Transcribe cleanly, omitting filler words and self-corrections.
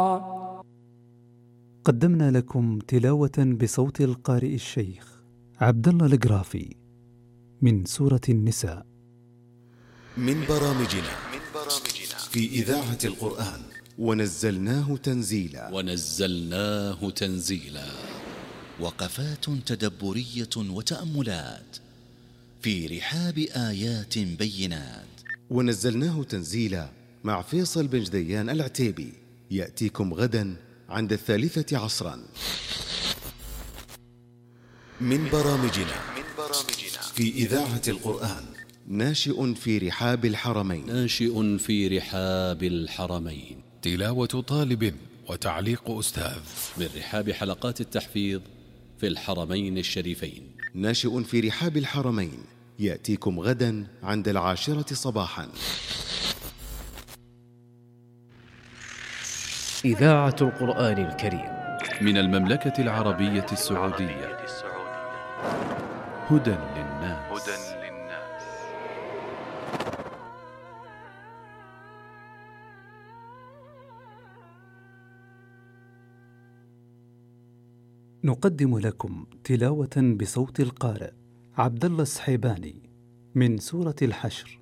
قدمنا لكم تلاوة بصوت القارئ الشيخ عبد الله القرافي من سورة النساء من برامجنا في إذاعة القرآن. ونزلناه تنزيلا. وقفات تدبرية وتأملات في رحاب آيات بينات. ونزلناه تنزيلا مع فيصل بن جديان العتيبي، يأتيكم غدا عند 3 عصرا. من برامجنا في إذاعة القرآن. ناشئ في رحاب الحرمين. تلاوة طالب وتعليق أستاذ من رحاب حلقات التحفيظ في الحرمين الشريفين. ناشئ في رحاب الحرمين، يأتيكم غدا عند 10 صباحا. إذاعة القرآن الكريم من المملكة العربية السعودية. هدى للناس. نقدم لكم تلاوة بصوت القارئ عبد الله السحيباني من سورة الحشر.